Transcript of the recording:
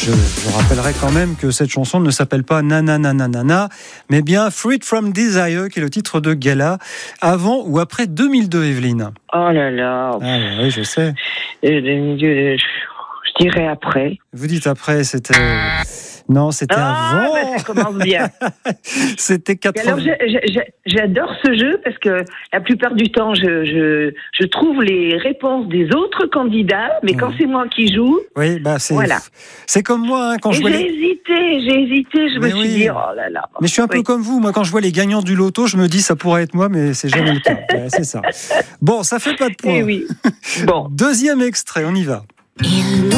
Je rappellerai quand même que cette chanson ne s'appelle pas Nanananana, mais bien Freed from Desire, qui est le titre de gala, avant ou après 2002, Evelyne. Oh là là. Ah oui, je sais. Je dirais après. Vous dites après, c'était... Non, c'était avant. Ça commence bien. C'était 80. Alors, j'adore ce jeu parce que la plupart du temps, je trouve les réponses des autres candidats, mais quand c'est moi qui joue, oui, c'est comme moi quand je vois j'ai hésité, je me suis dit, oh là là. Mais je suis un peu comme vous, moi quand je vois les gagnants du loto, je me dis ça pourrait être moi, mais c'est jamais le cas. Ouais, c'est ça. Bon, ça fait pas de points. Oui. Bon. Deuxième extrait, on y va.